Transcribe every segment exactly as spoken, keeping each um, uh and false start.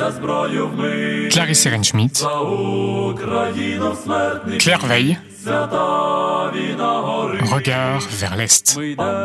Clarisse Ehrenschmidt, Claire Veil, Regard vers l'Est.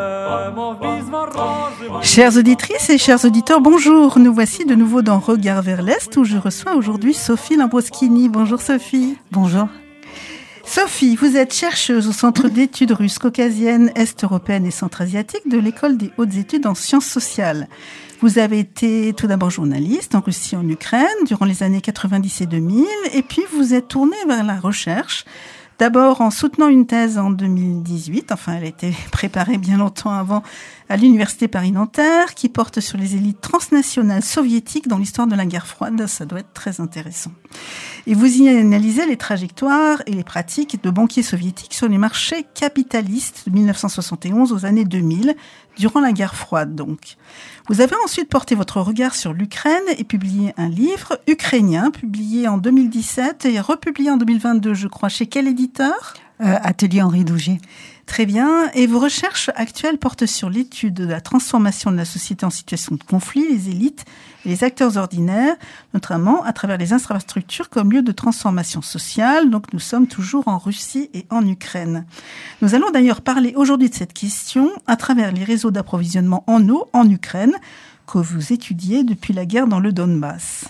Chères auditrices et chers auditeurs, bonjour. Nous voici de nouveau dans Regard vers l'Est où je reçois aujourd'hui Sophie Lambroschini. Bonjour Sophie. Bonjour. Sophie, vous êtes chercheuse au Centre d'études russes caucasiennes, est-européennes et centra-asiatiques de l'École des hautes études en sciences sociales. Vous avez été tout d'abord journaliste en Russie et en Ukraine durant les années quatre-vingt-dix et deux mille, et puis vous êtes tournée vers la recherche, d'abord en soutenant une thèse en deux mille dix-huit, enfin elle a été préparée bien longtemps avant, à l'Université Paris-Nanterre, qui porte sur les élites transnationales soviétiques dans l'histoire de la guerre froide. Ça doit être très intéressant. Et vous y analysez les trajectoires et les pratiques de banquiers soviétiques sur les marchés capitalistes de mille neuf cent soixante et onze aux années deux mille, durant la guerre froide donc. Vous avez ensuite porté votre regard sur l'Ukraine et publié un livre ukrainien, publié en deux mille dix-sept et republié en deux mille vingt-deux, je crois. Chez quel éditeur ? euh, Atelier Henri Douget. Très bien. Et vos recherches actuelles portent sur l'étude de la transformation de la société en situation de conflit, les élites et les acteurs ordinaires, notamment à travers les infrastructures comme lieu de transformation sociale. Donc nous sommes toujours en Russie et en Ukraine. Nous allons d'ailleurs parler aujourd'hui de cette question à travers les réseaux d'approvisionnement en eau en Ukraine que vous étudiez depuis la guerre dans le Donbass.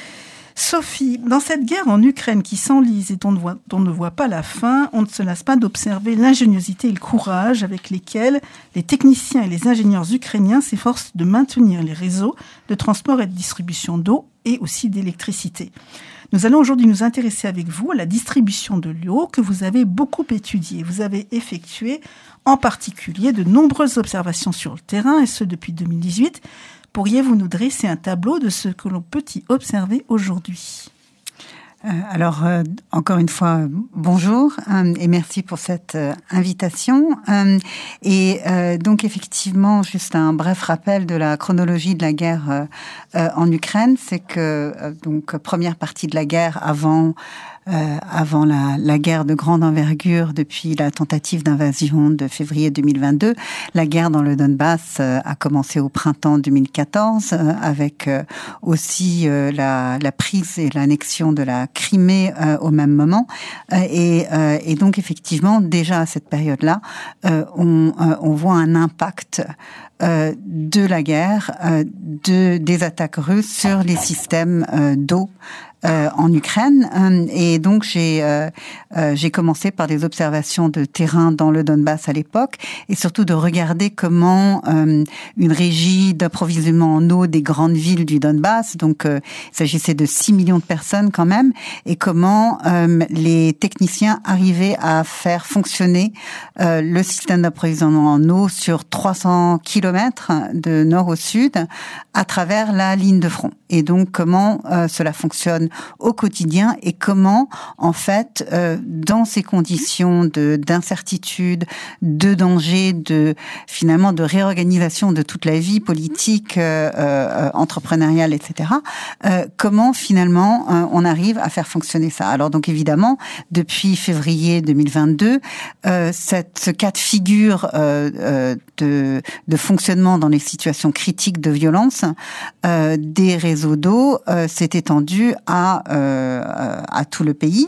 Sophie, dans cette guerre en Ukraine qui s'enlise et dont on, ne voit, dont on ne voit pas la fin, on ne se lasse pas d'observer l'ingéniosité et le courage avec lesquels les techniciens et les ingénieurs ukrainiens s'efforcent de maintenir les réseaux de transport et de distribution d'eau et aussi d'électricité. Nous allons aujourd'hui nous intéresser avec vous à la distribution de l'eau que vous avez beaucoup étudiée. Vous avez effectué en particulier de nombreuses observations sur le terrain, et ce depuis deux mille dix-huit. Pourriez-vous nous dresser un tableau de ce que l'on peut y observer aujourd'hui ? euh, Alors, euh, encore une fois, bonjour euh, et merci pour cette euh, invitation. Euh, et euh, donc, effectivement, juste un bref rappel de la chronologie de la guerre euh, euh, en Ukraine, c'est que, euh, donc, première partie de la guerre avant... Euh, avant la, la guerre de grande envergure depuis la tentative d'invasion de février deux mille vingt-deux. La guerre dans le Donbass euh, a commencé au printemps deux mille quatorze euh, avec euh, aussi euh, la, la prise et l'annexion de la Crimée euh, au même moment. Euh, et, euh, et donc effectivement, déjà à cette période-là, euh, on, euh, on voit un impact euh, de la guerre, euh, de, des attaques russes sur les systèmes euh, d'eau Euh, en Ukraine. Euh, et donc, j'ai euh, euh, j'ai commencé par des observations de terrain dans le Donbass à l'époque, et surtout de regarder comment euh, une régie d'approvisionnement en eau des grandes villes du Donbass, donc euh, il s'agissait de six millions de personnes quand même, et comment euh, les techniciens arrivaient à faire fonctionner euh, le système d'approvisionnement en eau sur trois cents kilomètres de nord au sud à travers la ligne de front. Et donc, comment euh, cela fonctionne au quotidien et comment, en fait, euh, dans ces conditions de d'incertitude, de danger, de finalement de réorganisation de toute la vie politique, euh, euh, entrepreneuriale, et cetera. Euh, comment finalement euh, on arrive à faire fonctionner ça? Alors donc évidemment, depuis février deux mille vingt-deux, euh, cette ce cas de figure euh, euh, de de fonctionnement dans les situations critiques de violence euh, des réseaux d'eau euh, s'est étendu à Euh, à tout le pays.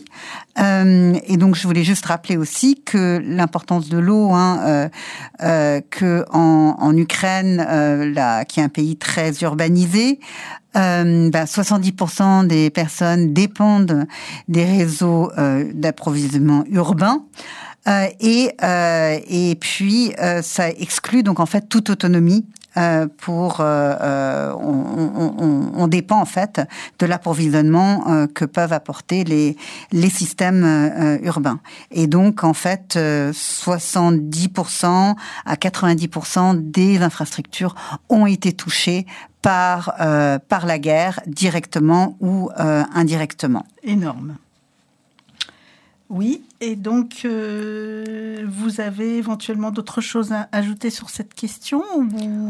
Euh, et donc, je voulais juste rappeler aussi que l'importance de l'eau, hein, euh, euh, que en, en Ukraine, euh, là, qui est un pays très urbanisé, euh, ben, soixante-dix pour cent des personnes dépendent des réseaux euh, d'approvisionnement urbain. Euh, et, euh, et puis, euh, ça exclut donc en fait toute autonomie. Euh, pour, euh, on, on, on, on dépend en fait de l'approvisionnement euh, que peuvent apporter les les systèmes euh, urbains. Et donc en fait, euh, soixante-dix pour cent à quatre-vingt-dix pour cent des infrastructures ont été touchées par euh, par la guerre, directement ou euh, indirectement. Énorme. Oui, et donc euh, vous avez éventuellement d'autres choses à ajouter sur cette question ou...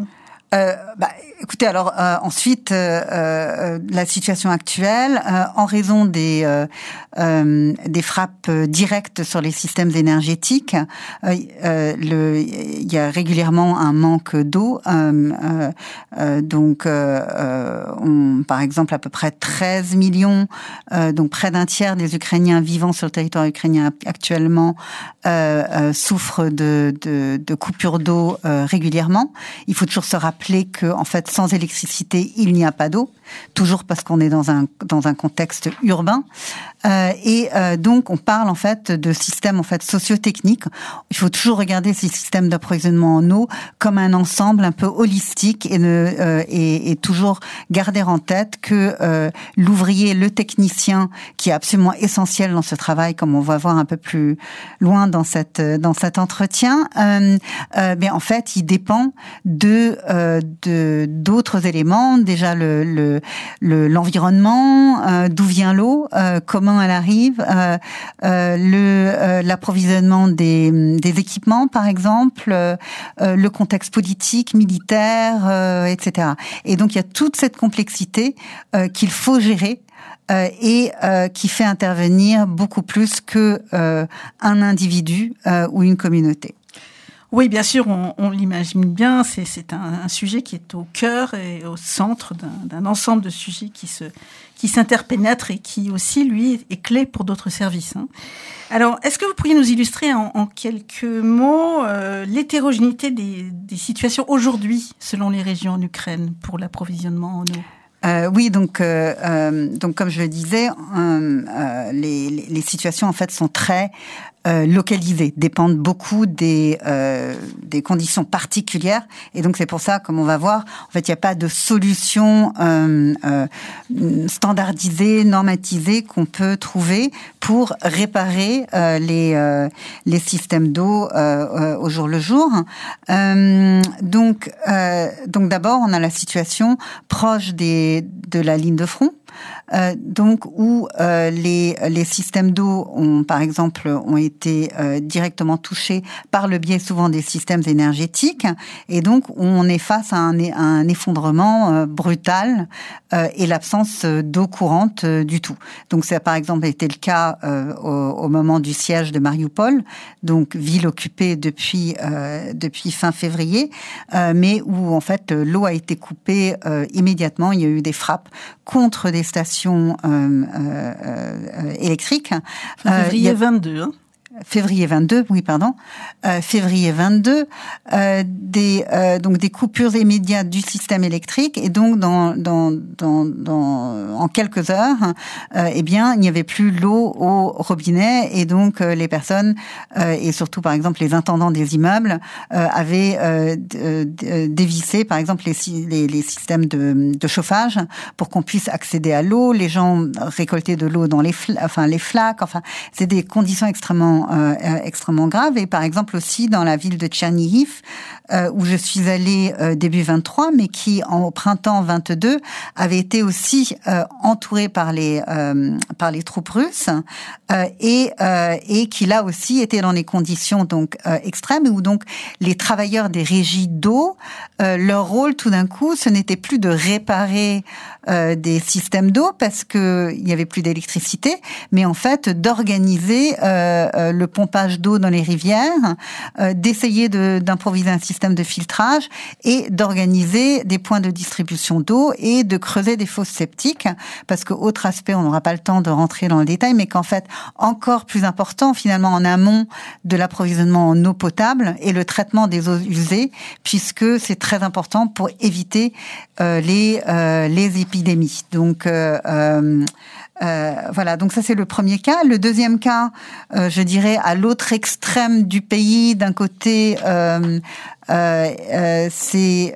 Euh, bah, écoutez, alors euh, ensuite, euh, euh, la situation actuelle, euh, en raison des euh, euh, des frappes directes sur les systèmes énergétiques, euh, euh, le, il y a régulièrement un manque d'eau. Euh, euh, euh, donc, euh, on, par exemple, à peu près treize millions, euh, donc près d'un tiers des Ukrainiens vivant sur le territoire ukrainien actuellement euh, euh, souffrent de, de, de coupures d'eau euh, régulièrement. Il faut toujours se rappeler Rappeler que, en fait, sans électricité, il n'y a pas d'eau, toujours parce qu'on est dans un dans un contexte urbain, euh, et euh, donc on parle en fait de systèmes en fait socio-techniques. Il faut toujours regarder ces systèmes d'approvisionnement en eau comme un ensemble un peu holistique et ne euh, et, et toujours garder en tête que euh, l'ouvrier, le technicien, qui est absolument essentiel dans ce travail, comme on va voir un peu plus loin dans cette dans cet entretien, euh, euh, bien en fait, il dépend de euh, de d'autres éléments, déjà le le, le l'environnement, euh, d'où vient l'eau, euh, comment elle arrive, euh, euh, le euh, l'approvisionnement des des équipements par exemple, euh, le contexte politique, militaire, euh, et cetera. Et donc il y a toute cette complexité euh, qu'il faut gérer. Euh, et euh, qui fait intervenir beaucoup plus que euh, un individu euh, ou une communauté. Oui, bien sûr, on, on l'imagine bien. C'est, c'est un, un sujet qui est au cœur et au centre d'un, d'un ensemble de sujets qui se, qui s'interpénètrent et qui aussi, lui, est clé pour d'autres services. Hein. Alors, est-ce que vous pourriez nous illustrer en, en quelques mots euh, l'hétérogénéité des, des situations aujourd'hui, selon les régions en Ukraine, pour l'approvisionnement en eau ? Euh, oui, donc, euh, euh, donc comme je le disais, euh, euh, les, les situations en fait sont très euh, localisées, dépendent beaucoup des euh, des conditions particulières, et donc c'est pour ça, comme on va voir, en fait, il n'y a pas de solution euh, euh, standardisée, normatisée qu'on peut trouver pour réparer euh, les euh, les systèmes d'eau euh, au jour le jour. Euh, donc euh, donc d'abord, on a la situation proche des de la ligne de front, euh, donc où euh, les les systèmes d'eau ont par exemple ont été euh, directement touchés par le biais souvent des systèmes énergétiques, et donc on est face à un, à un effondrement euh, brutal euh, et l'absence d'eau courante euh, du tout. Donc ça a par exemple été le cas euh, au, au moment du siège de Mariupol, donc ville occupée depuis euh, depuis fin février, euh, mais où en fait l'eau a été coupée euh, immédiatement. Il y a eu des frappes contre des stations euh, euh, euh, électriques. Fin février euh, vingt-deux, hein. Février vingt-deux, oui, pardon. Euh, février vingt-deux, euh, des euh, donc des coupures immédiates du système électrique, et donc dans dans dans, dans en quelques heures, euh, eh bien il n'y avait plus l'eau au robinet, et donc euh, les personnes euh, et surtout par exemple les intendants des immeubles euh, avaient euh, dévissé par exemple les les, les systèmes de, de chauffage pour qu'on puisse accéder à l'eau. Les gens récoltaient de l'eau dans les fla- enfin les flaques. Enfin, c'est des conditions extrêmement Euh, extrêmement grave. Et par exemple aussi dans la ville de Tchernihiv, euh, où je suis allée euh, début vingt-trois, mais qui en, au printemps vingt-deux avait été aussi euh, entourée par les euh, par les troupes russes, euh, et euh, et qui là aussi était dans des conditions donc euh, extrêmes, où donc les travailleurs des régies d'eau, euh, leur rôle tout d'un coup, ce n'était plus de réparer euh, des systèmes d'eau parce que il y avait plus d'électricité, mais en fait d'organiser euh, euh, le pompage d'eau dans les rivières, euh, d'essayer de, d'improviser un système de filtrage et d'organiser des points de distribution d'eau et de creuser des fosses septiques, parce que autre aspect, on n'aura pas le temps de rentrer dans le détail, mais qu'en fait, encore plus important finalement en amont de l'approvisionnement en eau potable et le traitement des eaux usées, puisque c'est très important pour éviter euh, les euh, les épidémies. Donc euh, euh, Euh, voilà, donc ça c'est le premier cas. Le deuxième cas, euh, je dirais à l'autre extrême du pays, d'un côté, euh, euh, euh, c'est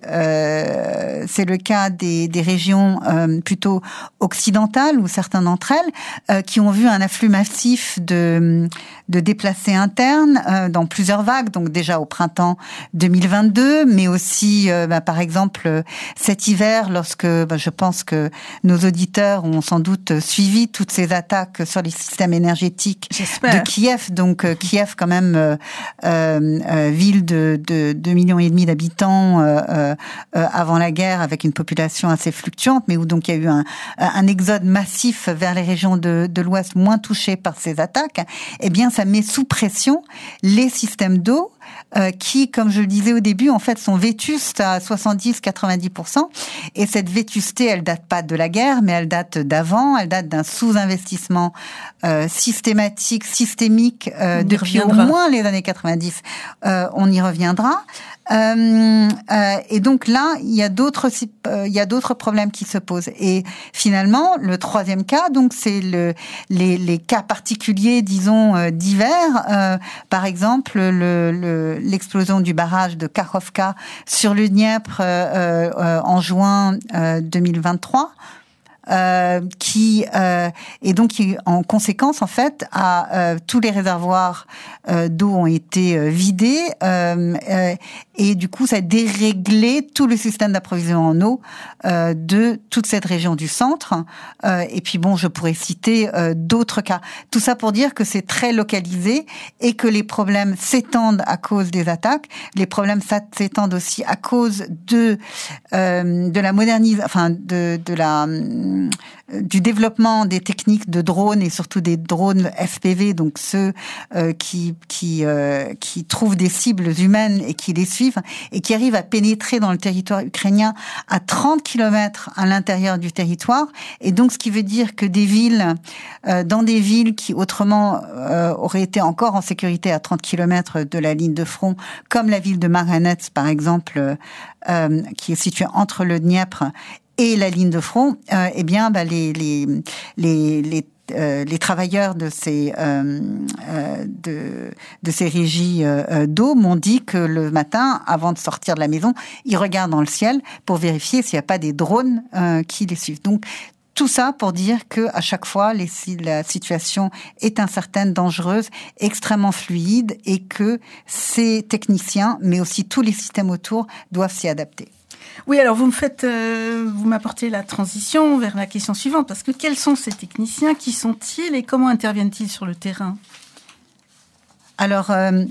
euh, c'est le cas des, des régions euh, plutôt occidentales, ou certaines d'entre elles, euh, qui ont vu un afflux massif de de déplacés internes euh, dans plusieurs vagues. Donc déjà au printemps deux mille vingt-deux, mais aussi, euh, bah, par exemple, cet hiver, lorsque bah, je pense que nos auditeurs ont sans doute suivi toutes ces attaques sur les systèmes énergétiques J'espère. de Kiev. Donc euh, Kiev, quand même, euh, euh, ville de, de deux million et demi d'habitants euh, euh, avant la guerre, avec une population assez fluctuante, mais où donc il y a eu un, un exode massif vers les régions de, de l'Ouest moins touchées par ces attaques, eh bien, ça met sous pression les systèmes d'eau euh, qui, comme je le disais au début, en fait, sont vétustes à soixante-dix à quatre-vingt-dix pour cent. Et cette vétusté, elle date pas de la guerre, mais elle date d'avant. Elle date d'un sous-investissement euh, systématique, systémique euh, depuis au moins les années quatre-vingt-dix. Euh, on y reviendra. Euh, euh, et donc là, il y a d'autres, euh, il y a d'autres problèmes qui se posent. Et finalement, le troisième cas, donc c'est le, les, les cas particuliers, disons euh, divers. Euh, par exemple, le, le, l'explosion du barrage de Kakhovka sur le Dniepr euh, euh, en juin euh, deux mille vingt-trois. Euh, qui euh, et donc qui, en conséquence en fait, à euh, tous les réservoirs euh, d'eau ont été euh, vidés euh, euh, et du coup ça a déréglé tout le système d'approvisionnement en eau euh, de toute cette région du centre. Euh, et puis bon, je pourrais citer euh, d'autres cas. Tout ça pour dire que c'est très localisé et que les problèmes s'étendent à cause des attaques. Les problèmes s'étendent aussi à cause de euh, de la modernisation, enfin de de la du développement des techniques de drones et surtout des drones F P V, donc ceux euh, qui qui euh, qui trouvent des cibles humaines et qui les suivent et qui arrivent à pénétrer dans le territoire ukrainien à trente kilomètres à l'intérieur du territoire. Et donc, ce qui veut dire que des villes, euh, dans des villes qui autrement euh, auraient été encore en sécurité à trente kilomètres de la ligne de front, comme la ville de Marhanets, par exemple, euh, qui est située entre le Dniepr et la ligne de front, euh, eh bien, bah, les les les les euh, les travailleurs de ces euh, euh, de de ces régies euh, d'eau m'ont dit que le matin, avant de sortir de la maison, ils regardent dans le ciel pour vérifier s'il n'y a pas des drones euh, qui les suivent. Donc tout ça pour dire que à chaque fois, les, la situation est incertaine, dangereuse, extrêmement fluide, et que ces techniciens, mais aussi tous les systèmes autour, doivent s'y adapter. Oui, alors vous me faites, euh, vous m'apportez la transition vers la question suivante, parce que quels sont ces techniciens, qui sont-ils et comment interviennent-ils sur le terrain ? Alors, euh,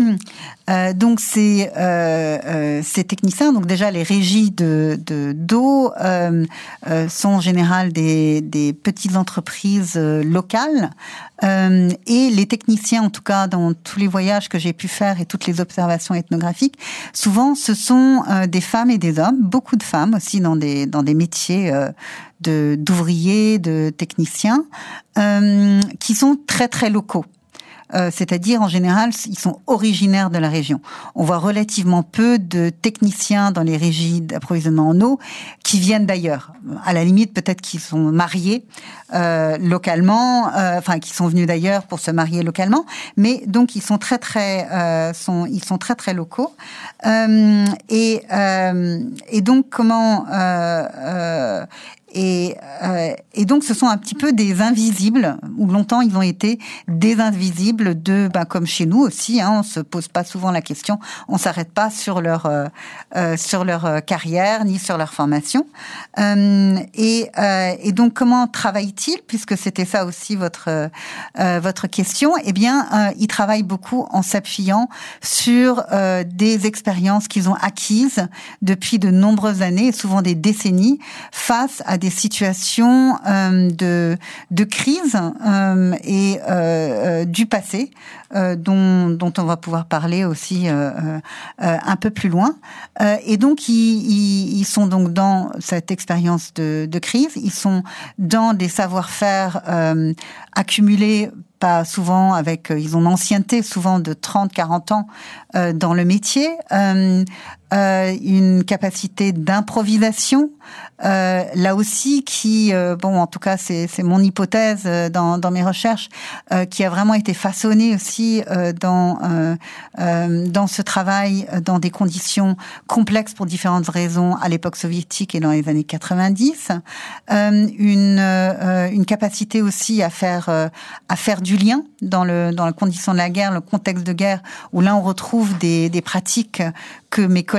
euh, donc ces, euh, euh, ces techniciens, donc déjà les régies de, de d'eau euh, euh, sont en général des, des petites entreprises euh, locales, euh, et les techniciens, en tout cas dans tous les voyages que j'ai pu faire et toutes les observations ethnographiques, souvent ce sont euh, des femmes et des hommes, beaucoup de femmes aussi dans des dans des métiers euh, de d'ouvriers, de techniciens, euh, qui sont très très locaux. Euh, c'est-à-dire, en général, ils sont originaires de la région. On voit relativement peu de techniciens dans les régies d'approvisionnement en eau qui viennent d'ailleurs. À la limite, peut-être qu'ils sont mariés euh, localement, euh, enfin, qui sont venus d'ailleurs pour se marier localement, mais donc ils sont très très, euh, sont, ils sont très très locaux. Euh, et, euh, et donc, comment euh, euh, Et, euh, et donc, ce sont un petit peu des invisibles, où longtemps ils ont été des invisibles de, ben, comme chez nous aussi, hein, on se pose pas souvent la question, on s'arrête pas sur leur euh, euh, sur leur carrière ni sur leur formation. Euh, et, euh, et donc, comment travaillent-ils, puisque c'était ça aussi votre euh, votre question? Eh bien, euh, ils travaillent beaucoup en s'appuyant sur euh, des expériences qu'ils ont acquises depuis de nombreuses années, souvent des décennies, face à des situations euh, de de crise euh, et euh, euh, du passé euh, dont dont on va pouvoir parler aussi euh, euh, un peu plus loin. Euh, et donc ils, ils ils sont donc dans cette expérience de de crise, ils sont dans des savoir-faire euh, accumulés, pas souvent avec, ils ont une ancienneté souvent de trente à quarante ans euh, dans le métier, euh, euh, une capacité d'improvisation, euh, là aussi qui, euh, bon, en tout cas c'est c'est mon hypothèse euh, dans dans mes recherches, euh, qui a vraiment été façonnée aussi euh, dans euh, euh, dans ce travail, dans des conditions complexes pour différentes raisons à l'époque soviétique et dans les années quatre-vingt-dix, euh, une euh, une capacité aussi à faire euh, à faire du lien dans le dans la condition de la guerre, le contexte de guerre, où là on retrouve des des pratiques que mes collègues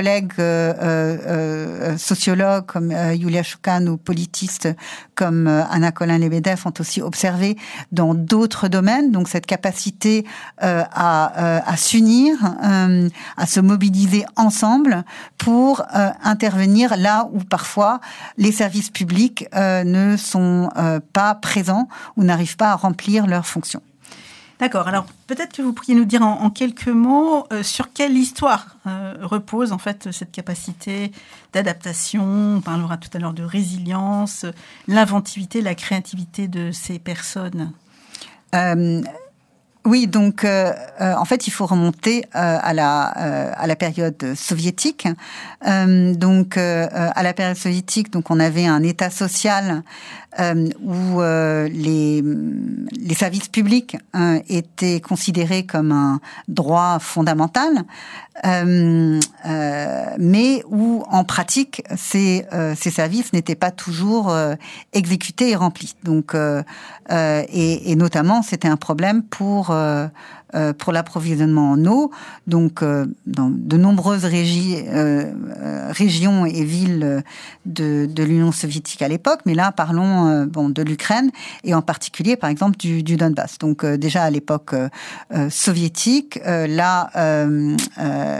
collègues euh, euh, sociologues comme euh, Yulia Shoukan ou politistes comme euh, Anna Colin-Lebedev ont aussi observé dans d'autres domaines. Donc cette capacité euh, à, euh, à s'unir, euh, à se mobiliser ensemble pour euh, intervenir là où parfois les services publics euh, ne sont euh, pas présents ou n'arrivent pas à remplir leurs fonctions. D'accord. Alors peut-être que vous pourriez nous dire en, en quelques mots euh, sur quelle histoire euh, repose en fait cette capacité d'adaptation. On parlera tout à l'heure de résilience, l'inventivité, la créativité de ces personnes. Euh, oui, donc euh, euh, en fait, il faut remonter euh, à la euh, à la période soviétique. Euh, donc euh, à la période soviétique, donc on avait un État social euh, où euh, les les services publics euh, étaient considérés comme un droit fondamental, euh, euh, mais où en pratique ces euh, ces services n'étaient pas toujours euh, exécutés et remplis. Donc euh, euh, et, et notamment c'était un problème pour euh, euh, pour l'approvisionnement en eau. Donc, euh, dans de nombreuses régies, euh, euh, régions et villes de, de l'Union soviétique à l'époque, mais là, parlons euh, bon de l'Ukraine et en particulier, par exemple, du, du Donbass. Donc, euh, déjà à l'époque euh, euh, soviétique, euh, là, euh, euh,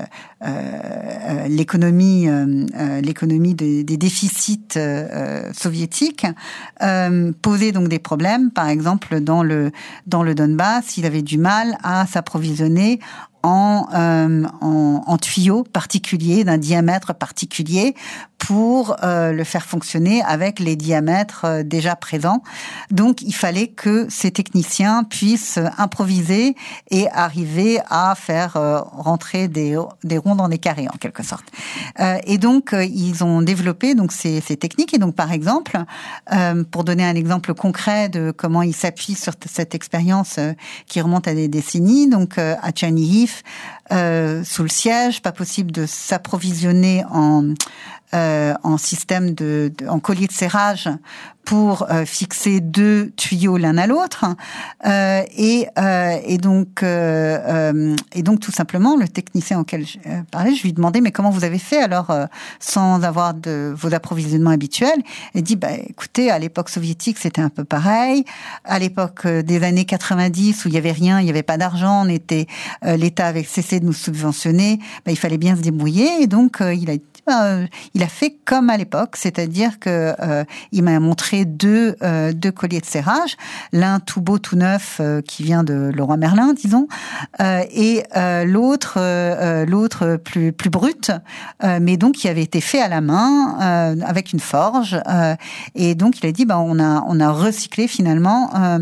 euh, l'économie, euh, euh, l'économie des, des déficits euh, soviétiques euh, posait donc des problèmes. Par exemple, dans le dans le Donbass, il avait du mal à s'approvisionner en, euh, en, en tuyaux particuliers, d'un diamètre particulier, pour euh, le faire fonctionner avec les diamètres euh, déjà présents. Donc, il fallait que ces techniciens puissent improviser et arriver à faire euh, rentrer des, des ronds dans des carrés, en quelque sorte. Euh, et donc, euh, ils ont développé donc ces, ces techniques. Et donc, par exemple, euh, pour donner un exemple concret de comment ils s'appuient sur cette expérience euh, qui remonte à des décennies, donc euh, à Tchernihiv, euh, sous le siège, pas possible de s'approvisionner en Euh, en système de, de en collier de serrage pour euh, fixer deux tuyaux l'un à l'autre euh, et euh, et donc euh, euh, et donc tout simplement le technicien auquel je euh, parlais, je lui demandais mais comment vous avez fait alors euh, sans avoir de vos approvisionnements habituels. Il dit bah écoutez, à l'époque soviétique c'était un peu pareil, à l'époque des années quatre-vingt-dix où il y avait rien, il y avait pas d'argent, on était euh, l'État avait cessé de nous subventionner, bah, il fallait bien se débrouiller et donc euh, il a Euh, il a fait comme à l'époque, c'est-à-dire que euh, il m'a montré deux euh, deux colliers de serrage, l'un tout beau tout neuf euh, qui vient de Leroy Merlin, disons, euh, et euh, l'autre euh, l'autre plus plus brut, euh, mais donc qui avait été fait à la main euh, avec une forge. Euh, et donc il a dit bah on a on a recyclé finalement euh,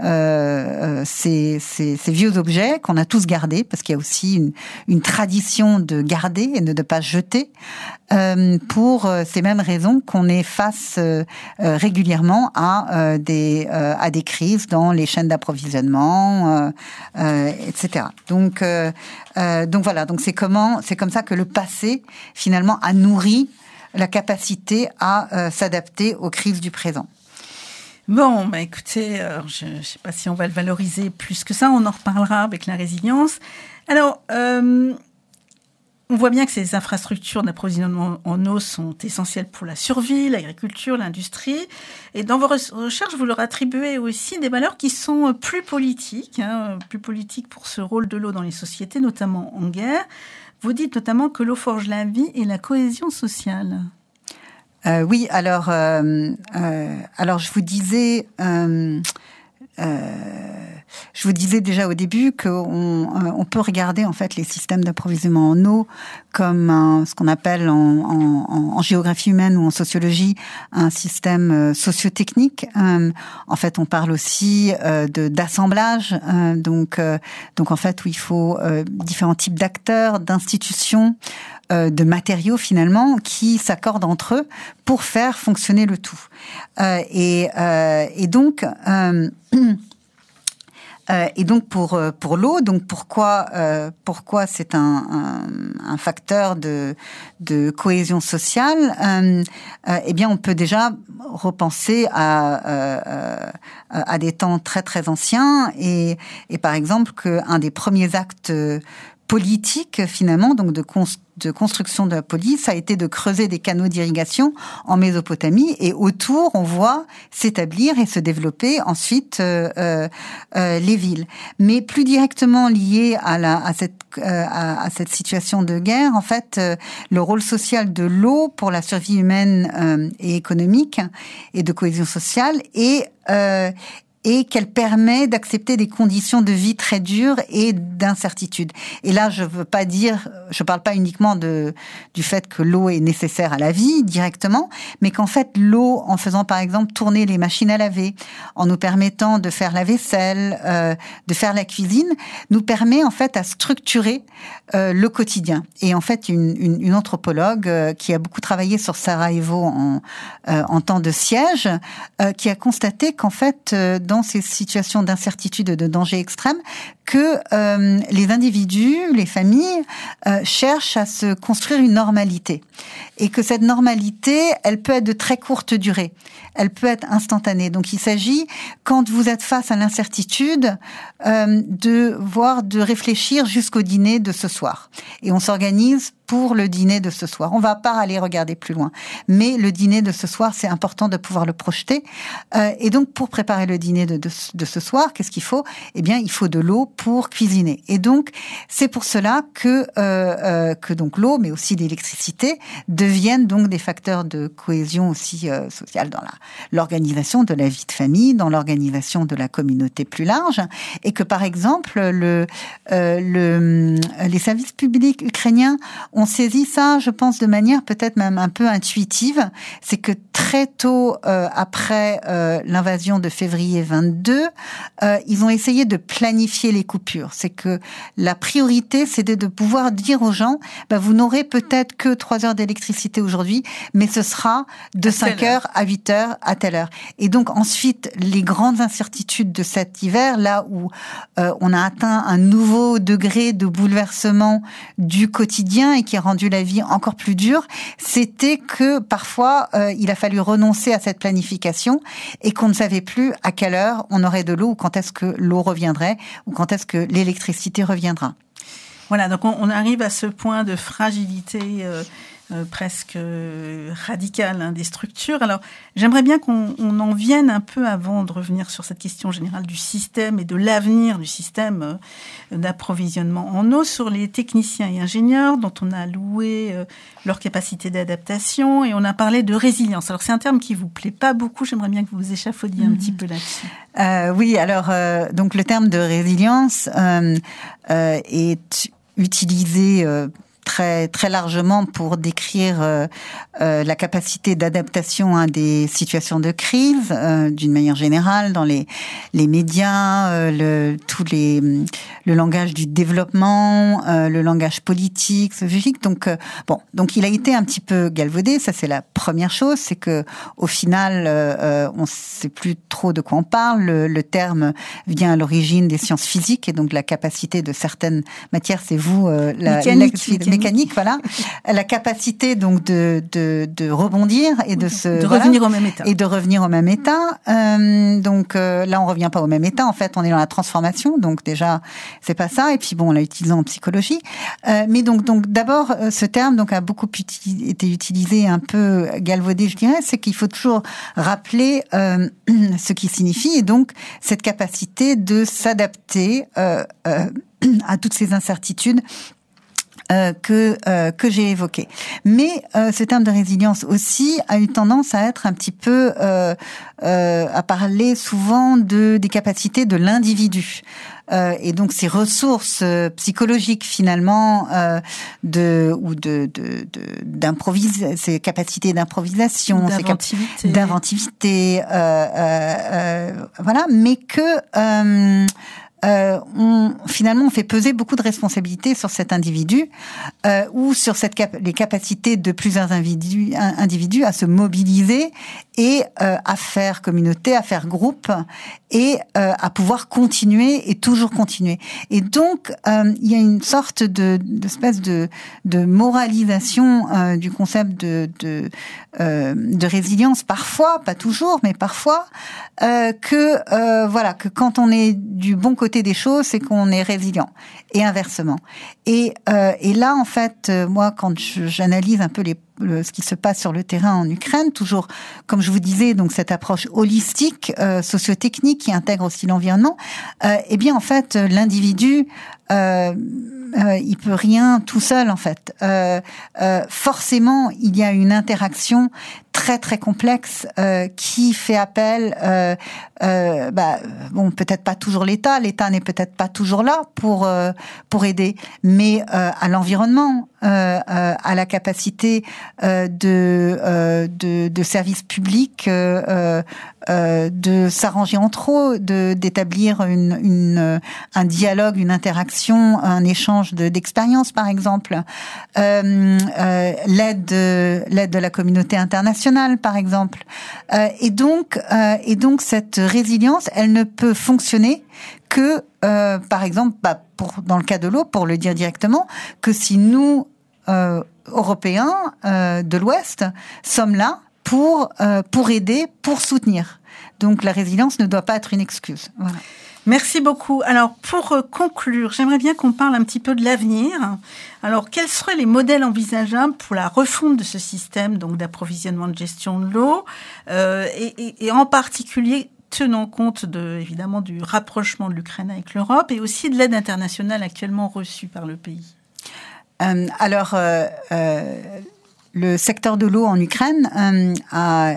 euh, ces, ces ces vieux objets qu'on a tous gardés parce qu'il y a aussi une une tradition de garder et de ne pas jeter. Euh, pour euh, ces mêmes raisons qu'on est face euh, euh, régulièrement à euh, des euh, à des crises dans les chaînes d'approvisionnement, euh, euh, et cetera. Donc euh, euh, donc voilà, donc c'est comment c'est comme ça que le passé finalement a nourri la capacité à euh, s'adapter aux crises du présent. Bon, bah écoutez, euh, je ne sais pas si on va le valoriser plus que ça, on en reparlera avec la résilience. Alors, euh, on voit bien que ces infrastructures d'approvisionnement en eau sont essentielles pour la survie, l'agriculture, l'industrie. Et dans vos recherches, vous leur attribuez aussi des valeurs qui sont plus politiques, hein, plus politiques pour ce rôle de l'eau dans les sociétés, notamment en guerre. Vous dites notamment que l'eau forge la vie et la cohésion sociale. Euh, oui, alors, euh, euh, alors je vous disais... Euh, euh, Je vous disais déjà au début qu'on on peut regarder en fait les systèmes d'approvisionnement en eau comme un, ce qu'on appelle en, en, en géographie humaine ou en sociologie un système socio-technique. Euh, en fait, on parle aussi euh, de d'assemblage, euh, donc euh, donc en fait où il faut euh, différents types d'acteurs, d'institutions, euh, de matériaux finalement qui s'accordent entre eux pour faire fonctionner le tout. Euh, et, euh, et donc euh, Euh, et donc pour pour l'eau, donc pourquoi euh, pourquoi c'est un, un un facteur de de cohésion sociale euh, euh, Eh bien, on peut déjà repenser à euh, à des temps très très anciens et et par exemple qu'un des premiers actes politique finalement, donc de, cons- de construction de la police, ça a été de creuser des canaux d'irrigation en Mésopotamie, et autour on voit s'établir et se développer ensuite euh, euh, euh, les villes. Mais plus directement lié à, la, à, cette, euh, à, à cette situation de guerre, en fait, euh, le rôle social de l'eau pour la survie humaine euh, et économique et de cohésion sociale est euh, et qu'elle permet d'accepter des conditions de vie très dures et d'incertitude. Et là, je veux pas dire, je parle pas uniquement de du fait que l'eau est nécessaire à la vie directement, mais qu'en fait l'eau, en faisant par exemple tourner les machines à laver, en nous permettant de faire la vaisselle, euh, de faire la cuisine, nous permet en fait à structurer euh, le quotidien. Et en fait, une, une, une anthropologue euh, qui a beaucoup travaillé sur Sarajevo en, euh, en temps de siège, euh, qui a constaté qu'en fait euh, dans ces situations d'incertitude et de danger extrême, que euh, les individus, les familles, euh, cherchent à se construire une normalité. Et que cette normalité, elle peut être de très courte durée. Elle peut être instantanée. Donc il s'agit, quand vous êtes face à l'incertitude, euh, de voir, de réfléchir jusqu'au dîner de ce soir. Et on s'organise pour le dîner de ce soir. On va pas aller regarder plus loin. Mais le dîner de ce soir, c'est important de pouvoir le projeter. Euh, et donc, pour préparer le dîner de, de, de ce soir, qu'est-ce qu'il faut? Eh bien, il faut de l'eau pour cuisiner. Et donc, c'est pour cela que, euh, euh, que donc l'eau, mais aussi l'électricité, deviennent donc des facteurs de cohésion aussi euh, sociale dans la, l'organisation de la vie de famille, dans l'organisation de la communauté plus large. Et que, par exemple, le, euh, le, les services publics ukrainiens on saisit ça, je pense, de manière peut-être même un peu intuitive. C'est que très tôt euh, après euh, l'invasion de février vingt-deux, euh, ils ont essayé de planifier les coupures. C'est que la priorité, c'était de pouvoir dire aux gens, bah, vous n'aurez peut-être que trois heures d'électricité aujourd'hui, mais ce sera de cinq heures à huit heures à telle heure. Et donc ensuite, les grandes incertitudes de cet hiver, là où euh, on a atteint un nouveau degré de bouleversement du quotidien et qui a rendu la vie encore plus dure, c'était que parfois euh, il a fallu renoncer à cette planification et qu'on ne savait plus à quelle heure on aurait de l'eau ou quand est-ce que l'eau reviendrait ou quand est-ce que l'électricité reviendra. Voilà, donc on, on arrive à ce point de fragilité euh, euh, presque euh, radicale hein, des structures. Alors, j'aimerais bien qu'on on en vienne un peu avant de revenir sur cette question générale du système et de l'avenir du système euh, d'approvisionnement en eau, sur les techniciens et ingénieurs dont on a loué euh, leur capacité d'adaptation et on a parlé de résilience. Alors, c'est un terme qui vous plaît pas beaucoup. J'aimerais bien que vous vous échafaudiez mmh. un petit peu là-dessus. Euh, oui, alors, euh, donc le terme de résilience euh, euh, est utilisé euh, très très largement pour décrire euh, euh, la capacité d'adaptation à des situations de crise euh, d'une manière générale dans les les médias, euh, le tous les le langage du développement, euh, le langage politique, sociologique. Donc euh, bon, donc il a été un petit peu galvaudé. Ça c'est la première chose, c'est que au final euh, on sait plus trop de quoi on parle. Le, le terme vient à l'origine des sciences physiques et donc la capacité de certaines matières, c'est vous euh, la mécanique, la, mécanique. mécanique, voilà, la capacité donc de de, de rebondir et de se de voilà, revenir au même état et de revenir au même état. Euh, donc euh, là, on revient pas au même état. En fait, on est dans la transformation. Donc déjà, c'est pas ça. Et puis bon, on l'a utilisé en psychologie. Euh, mais donc donc d'abord, ce terme donc a beaucoup uti- été utilisé un peu galvaudé, je dirais. C'est qu'il faut toujours rappeler euh, ce qui signifie et donc cette capacité de s'adapter euh, euh, à toutes ces incertitudes Euh, que euh, que j'ai évoqué. Mais euh, ce terme de résilience aussi a eu tendance à être un petit peu euh, euh, à parler souvent de des capacités de l'individu. Euh, et donc ces ressources euh, psychologiques finalement euh, de ou de de, de d'improviser, ces capacités d'improvisation, d'inventivité, ces cap- d'inventivité, euh, euh, euh, voilà, mais que euh, Euh, on, finalement, on fait peser beaucoup de responsabilités sur cet individu euh, ou sur cette cap- les capacités de plusieurs individus, individus à se mobiliser et euh, à faire communauté, à faire groupe et euh, à pouvoir continuer et toujours continuer. Et donc, euh, il y a une sorte de d'espèce de, de moralisation euh, du concept de de, euh, de résilience, parfois, pas toujours, mais parfois, euh, que euh, voilà, que quand on est du bon côté des choses, c'est qu'on est résilient, et inversement. Et euh, et là, en fait, euh, moi, quand je, j'analyse un peu les Le, ce qui se passe sur le terrain en Ukraine, toujours, comme je vous disais, donc cette approche holistique, euh, socio-technique qui intègre aussi l'environnement, euh, eh bien en fait l'individu, euh, euh, il peut rien tout seul en fait. Euh, euh, forcément, il y a une interaction très très complexe euh, qui fait appel, euh, euh, bah, bon peut-être pas toujours l'État, l'État n'est peut-être pas toujours là pour euh, pour aider, mais euh, à l'environnement, euh, euh, à la capacité euh, de, euh, de de services publics, euh, euh, de s'arranger entre eux, de d'établir une une un dialogue, une interaction, un échange de d'expériences par exemple, euh, euh, l'aide l'aide de la communauté internationale par exemple, euh, et donc euh, et donc cette résilience, elle ne peut fonctionner que euh, par exemple, bah, pour dans le cas de l'eau, pour le dire directement, que si nous euh, Européens euh, de l'Ouest sommes là pour euh, pour aider, pour soutenir. Donc la résilience ne doit pas être une excuse. Voilà. Merci beaucoup. Alors, pour conclure, j'aimerais bien qu'on parle un petit peu de l'avenir. Alors, quels seraient les modèles envisageables pour la refonte de ce système donc d'approvisionnement de gestion de l'eau, euh, et, et, et en particulier tenant compte de, évidemment du rapprochement de l'Ukraine avec l'Europe et aussi de l'aide internationale actuellement reçue par le pays. Euh, alors, euh, euh, le secteur de l'eau en Ukraine euh, a...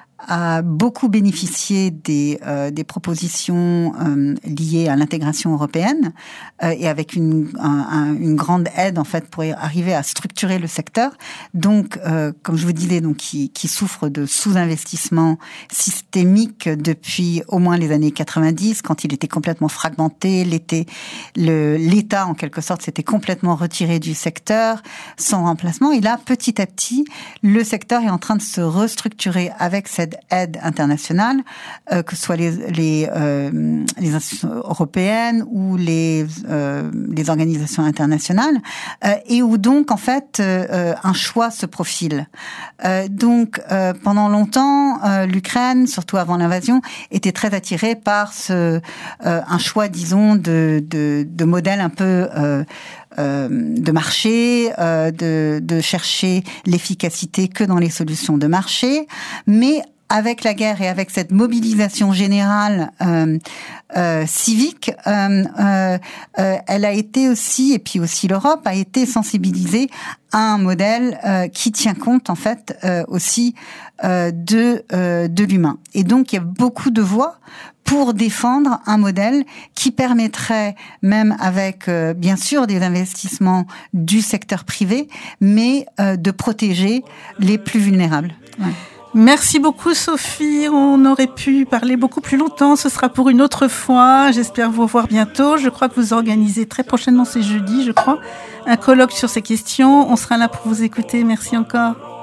a beaucoup bénéficié des, euh, des propositions euh, liées à l'intégration européenne euh, et avec une, un, un, une grande aide en fait pour arriver à structurer le secteur. Donc, euh, comme je vous disais, donc qui, qui souffre de sous-investissement systémique depuis au moins les années quatre-vingt-dix, quand il était complètement fragmenté, l'était, le, l'État en quelque sorte s'était complètement retiré du secteur sans remplacement. Et là, petit à petit, le secteur est en train de se restructurer avec cette aide internationale, euh, que ce soit les les, euh, les institutions européennes ou les euh, les organisations internationales, euh, et où donc en fait euh, un choix se profile. Euh, donc euh, pendant longtemps, euh, l'Ukraine, surtout avant l'invasion, était très attirée par ce euh, un choix, disons, de de, de modèle un peu euh, Euh, de marché, euh, de, de chercher l'efficacité que dans les solutions de marché, mais avec la guerre et avec cette mobilisation générale euh, euh, civique, euh, euh, euh, elle a été aussi, et puis aussi l'Europe a été sensibilisée à un modèle euh, qui tient compte en fait euh, aussi euh, de euh, de l'humain. Et donc il y a beaucoup de voix pour défendre un modèle qui permettrait, même avec euh, bien sûr des investissements du secteur privé, mais euh, de protéger les plus vulnérables. Ouais. Merci beaucoup Sophie, on aurait pu parler beaucoup plus longtemps, ce sera pour une autre fois, j'espère vous revoir bientôt. Je crois que vous organisez très prochainement, c'est jeudi je crois, un colloque sur ces questions, on sera là pour vous écouter, merci encore.